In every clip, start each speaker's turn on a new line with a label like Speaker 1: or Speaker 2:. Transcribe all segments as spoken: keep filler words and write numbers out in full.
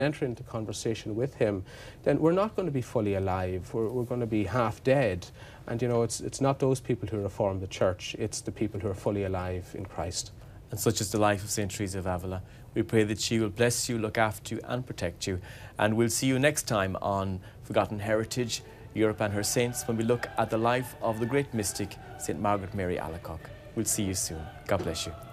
Speaker 1: enter into conversation with him, then we're not going to be fully alive. We're, we're going to be half dead. And, you know, it's, it's not those people who reform the church, it's the people who are fully alive in Christ.
Speaker 2: And such is the life of Saint Teresa of Avila. We pray that she will bless you, look after you and protect you. And we'll see you next time on Forgotten Heritage, Europe and Her Saints, when we look at the life of the great mystic, Saint Margaret Mary Alacoque. We'll see you soon. God bless you.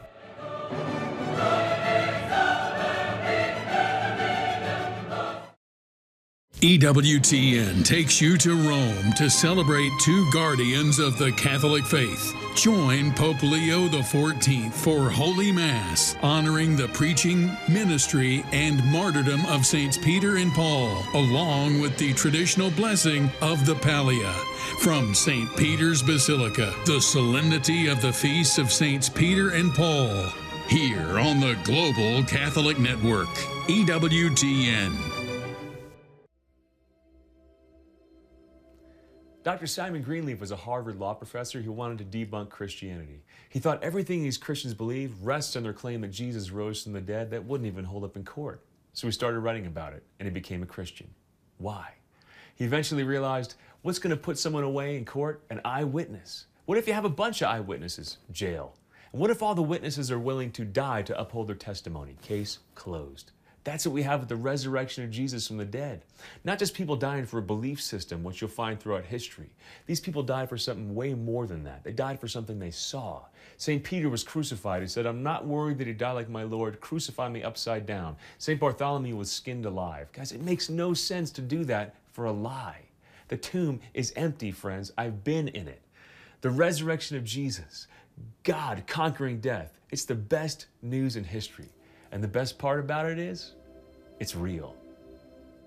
Speaker 3: E W T N takes you to Rome to celebrate two guardians of the Catholic faith. Join Pope Leo the fourteenth for Holy Mass, honoring the preaching, ministry, and martyrdom of Saints Peter and Paul, along with the traditional blessing of the Pallia. From Saint Peter's Basilica, the solemnity of the feasts of Saints Peter and Paul. Here on the Global Catholic Network, E W T N.
Speaker 4: Doctor Simon Greenleaf was a Harvard law professor who wanted to debunk Christianity. He thought everything these Christians believe rests on their claim that Jesus rose from the dead that wouldn't even hold up in court. So he started writing about it, and he became a Christian. Why? He eventually realized, what's going to put someone away in court? An eyewitness. What if you have a bunch of eyewitnesses? Jail. And what if all the witnesses are willing to die to uphold their testimony? Case closed. That's what we have with the resurrection of Jesus from the dead. Not just people dying for a belief system, which you'll find throughout history. These people died for something way more than that. They died for something they saw. Saint Peter was crucified. He said, I'm not worried that he died like my Lord. Crucify me upside down. Saint Bartholomew was skinned alive. Guys, it makes no sense to do that for a lie. The tomb is empty, friends. I've been in it. The resurrection of Jesus, God conquering death. It's the best news in history. And the best part about it is, it's real.